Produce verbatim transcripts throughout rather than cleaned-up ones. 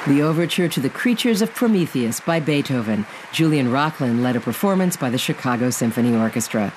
The overture to The Creatures of Prometheus by Beethoven. Julian Rochlin led a performance by the Chicago Symphony Orchestra.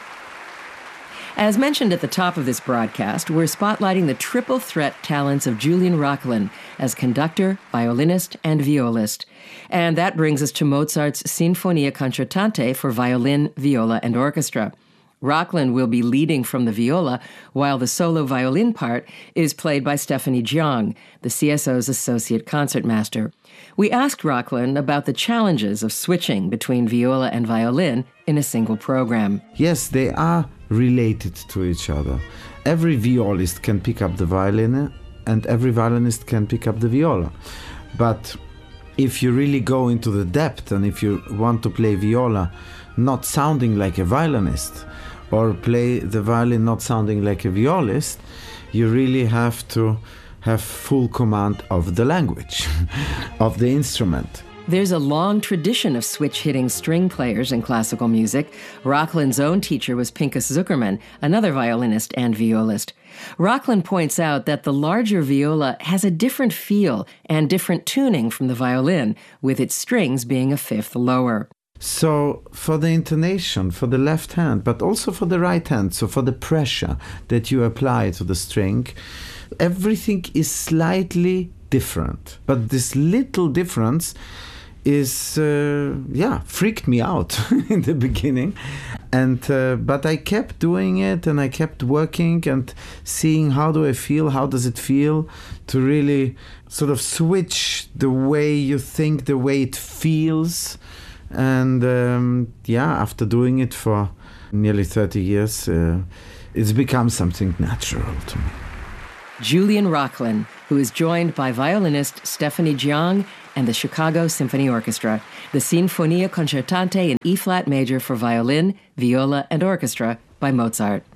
As mentioned at the top of this broadcast, we're spotlighting the triple threat talents of Julian Rochlin as conductor, violinist, and violist. And that brings us to Mozart's Sinfonia Concertante for violin, viola, and orchestra. Rochlin will be leading from the viola, while the solo violin part is played by Stephanie Jiang, the C S O's associate concertmaster. We asked Rochlin about the challenges of switching between viola and violin in a single program. Yes, they are related to each other. Every violist can pick up the violin, and every violinist can pick up the viola. But if you really go into the depth, and if you want to play viola not sounding like a violinist, or play the violin not sounding like a violist, you really have to have full command of the language, of the instrument. There's a long tradition of switch-hitting string players in classical music. Rochlin's own teacher was Pinchas Zuckerman, another violinist and violist. Rochlin points out that the larger viola has a different feel and different tuning from the violin, with its strings being a fifth lower. So for the intonation, for the left hand, but also for the right hand, so for the pressure that you apply to the string, everything is slightly different. But this little difference is, uh, yeah, freaked me out in the beginning. And uh, but I kept doing it, and I kept working and seeing how do I feel, how does it feel, to really sort of switch the way you think, the way it feels. And um, yeah, after doing it for nearly thirty years, uh, it's become something natural to me. Julian Rochlin, who is joined by violinist Stephanie Jiang and the Chicago Symphony Orchestra, the Sinfonia Concertante in E-flat major for violin, viola, and orchestra by Mozart.